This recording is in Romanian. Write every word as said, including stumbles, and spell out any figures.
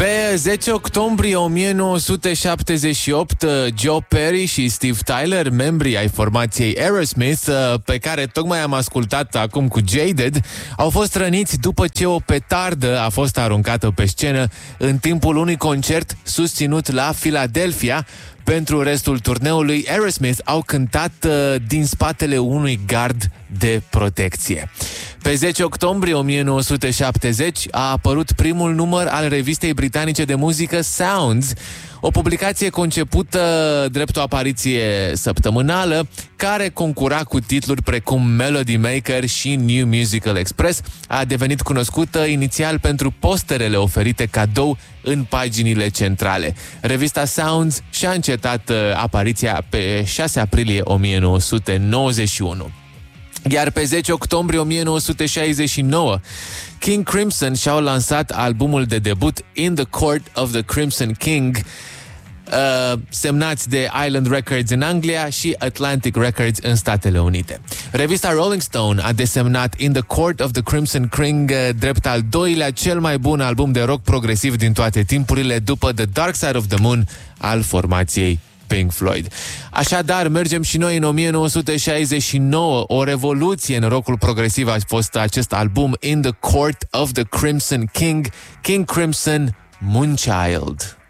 Pe zece octombrie o mie nouă sute șaptezeci și opt, Joe Perry și Steve Tyler, membrii ai formației Aerosmith, pe care tocmai am ascultat acum cu Jaded, au fost răniți după ce o petardă a fost aruncată pe scenă în timpul unui concert susținut la Philadelphia. Pentru restul turneului, Aerosmith au cântat uh, din spatele unui gard de protecție. Pe zece octombrie o mie nouă sute șaptezeci a apărut primul număr al revistei britanice de muzică Sounds, o publicație concepută drept o apariție săptămânală, care concura cu titluri precum Melody Maker și New Musical Express. A devenit cunoscută inițial pentru posterele oferite cadou în paginile centrale. Revista Sounds și-a încetat apariția pe șase aprilie o mie nouă sute nouăzeci și unu. Iar pe zece octombrie o mie nouă sute șaizeci și nouă, King Crimson și-au lansat albumul de debut In the Court of the Crimson King, uh, semnați de Island Records în Anglia și Atlantic Records în Statele Unite. Revista Rolling Stone a desemnat In the Court of the Crimson King uh, drept al doilea cel mai bun album de rock progresiv din toate timpurile, după The Dark Side of the Moon al formației Pink Floyd. Așadar, mergem și noi în o mie nouă sute șaizeci și nouă. O revoluție în rockul progresiv a fost acest album In the Court of the Crimson King, King Crimson, Moonchild.